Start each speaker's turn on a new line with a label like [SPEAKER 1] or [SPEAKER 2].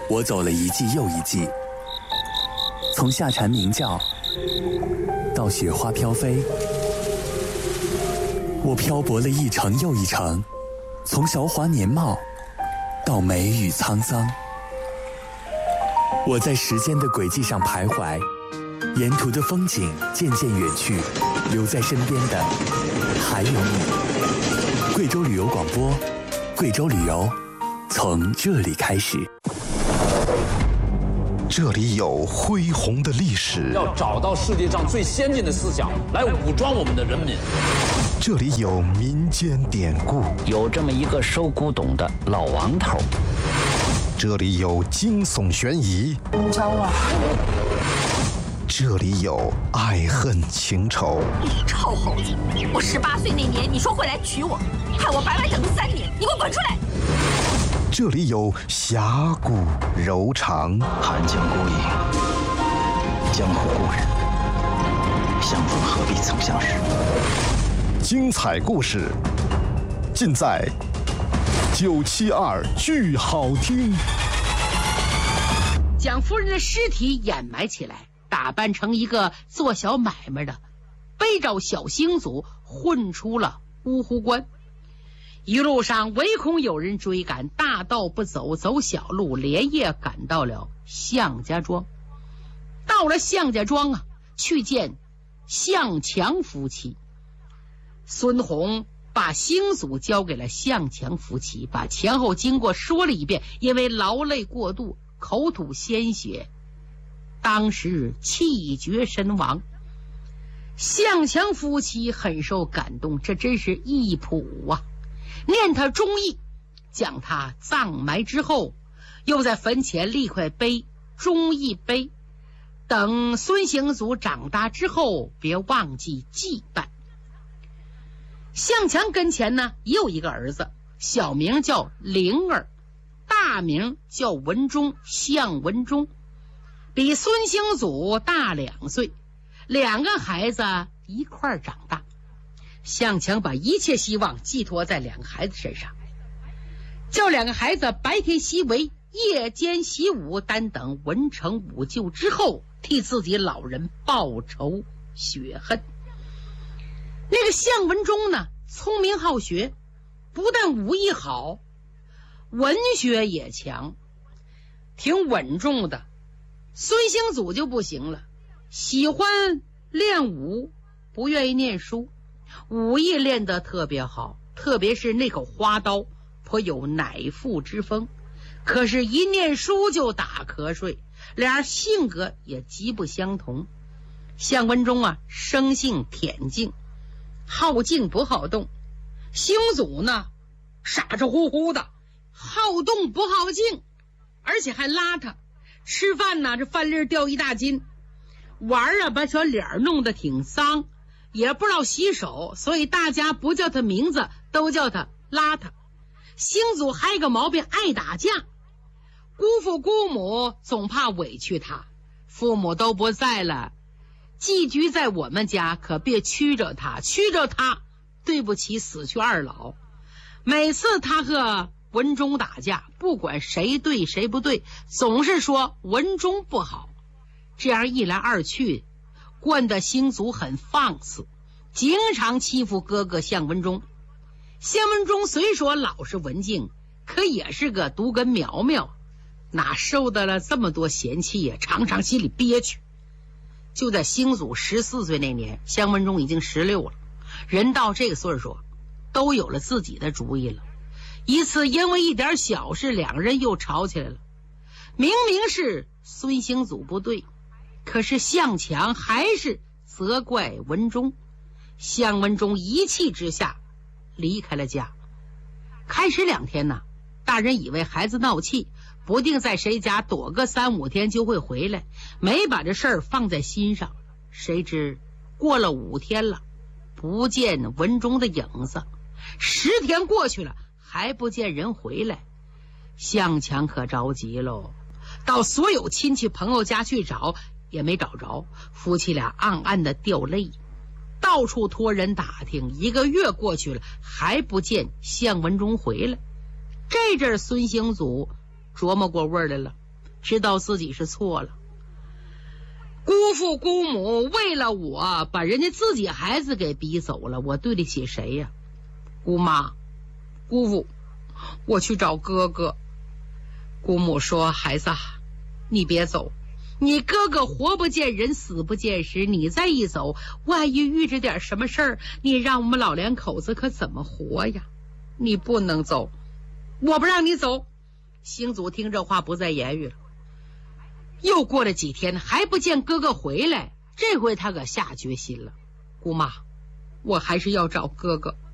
[SPEAKER 1] 我走了一季又一季，从夏蝉鸣叫到雪花飘飞，我漂泊了一程又一程，从韶华年貌到梅雨沧桑。我在时间的轨迹上徘徊，沿途的风景渐渐远去，留在身边的还有你。贵州旅游广播，贵州旅游从这里开始。
[SPEAKER 2] 这里有恢宏的历史，
[SPEAKER 3] 要找到世界上最先进的思想来武装我们的人民。
[SPEAKER 2] 这里有民间典故，
[SPEAKER 4] 有这么一个收古董的老王头。
[SPEAKER 2] 这里有惊悚悬疑，
[SPEAKER 5] 你找我？
[SPEAKER 2] 这里有爱恨情仇。
[SPEAKER 5] 你臭猴子！我18岁那年你说会来娶我，害我白白等了3年，你给我滚出来！
[SPEAKER 2] 这里有侠骨柔肠，
[SPEAKER 4] 寒江孤影，江湖故人，相逢何必曾相识。
[SPEAKER 2] 精彩故事尽在972剧好听。
[SPEAKER 6] 蒋夫人的尸体掩埋起来，打扮成一个做小买卖的，背着小星祖混出了芜湖关。一路上唯恐有人追赶，大道不走，走小路，连夜赶到了项家庄。到了项家庄啊，去见项强夫妻。孙红把星祖交给了项强夫妻，把前后经过说了一遍，因为劳累过度，口吐鲜血，当时气绝身亡。项强夫妻很受感动，这真是义仆啊，念他忠义，将他葬埋之后，又在坟前立块碑，忠义碑，等孙行祖长大之后别忘记祭拜。项强跟前呢也有一个儿子，小名叫灵儿，大名叫文忠，项文忠，比孙行祖大2岁，两个孩子一块儿长大。项强把一切希望寄托在两个孩子身上，叫两个孩子白天习为，夜间习武，单等文成武就之后，替自己老人报仇雪恨。那个项文忠呢，聪明好学，不但武艺好，文学也强，挺稳重的。孙行祖就不行了，喜欢练武，不愿意念书，武艺练得特别好，特别是那口花刀颇有乃父之风，可是一念书就打瞌睡，俩人性格也极不相同。项文忠啊，生性恬静，好静不好动；星祖呢，傻傻乎乎的，好动不好静，而且还邋遢，吃饭呢这饭粒掉一大斤，玩啊把小脸弄得挺脏，也不知道洗手，所以大家不叫他名字，都叫他邋遢。星祖还有个毛病，爱打架，姑父姑母总怕委屈他，父母都不在了，寄居在我们家，可别屈着他，屈着他对不起死去二老。每次他和文忠打架，不管谁对谁不对，总是说文忠不好。这样一来二去，惯得星祖很放肆，经常欺负哥哥项文忠。项文忠虽说老实文静，可也是个独根苗苗，哪受得了这么多嫌弃呀，常常心里憋屈。就在星祖14岁那年，项文忠已经16了，人到这个岁数都有了自己的主意了。一次因为一点小事，两人又吵起来了。明明是孙行祖不对，可是项强还是责怪文忠。项文忠一气之下离开了家。开始2天呢，大人以为孩子闹气，不定在谁家躲个3、5天就会回来，没把这事儿放在心上。谁知过了5天了，不见文忠的影子，10天过去了，还不见人回来。项强可着急喽，到所有亲戚朋友家去找，也没找着。夫妻俩暗暗的掉泪，到处托人打听，1个月过去了，还不见项文忠回来。这阵孙行祖琢磨过味儿来了， 知道自己是错了。姑父姑母为了我把人家自己孩子给逼走了，我对得起谁呀？姑妈，姑父，我去找哥哥。姑母说，孩子，你别走，你哥哥活不见人死不见尸，你再一走，万一遇着点什么事儿，你让我们老两口子可怎么活呀？你不能走，我不让你走。星祖听这话不再言语了。又过了几天，还不见哥哥回来，这回他可下决心了。姑妈，我还是要找哥哥。